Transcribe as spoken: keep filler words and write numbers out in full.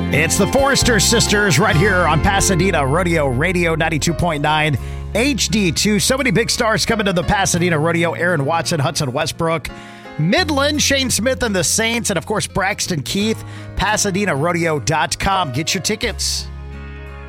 It's the Forrester Sisters right here on Pasadena Rodeo Radio ninety-two point nine H D two. So many big stars coming to the Pasadena Rodeo. Aaron Watson, Hudson Westbrook, Midland, Shane Smith and the Saints, and of course Braxton Keith. Pasadena Rodeo dot com. Get your tickets.